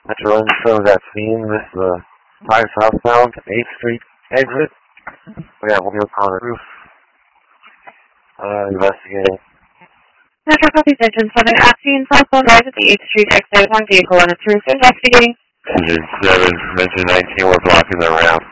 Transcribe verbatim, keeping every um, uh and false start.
Metro N shows that scene. This is the five southbound eighth Street exit. We have wheels on the roof. Uh, investigating. Metro Copy Engine seven at scene southbound rise at the eighth Street exit. One vehicle on its roof investigating. Engine seven, Engine nineteen, we're blocking the ramp.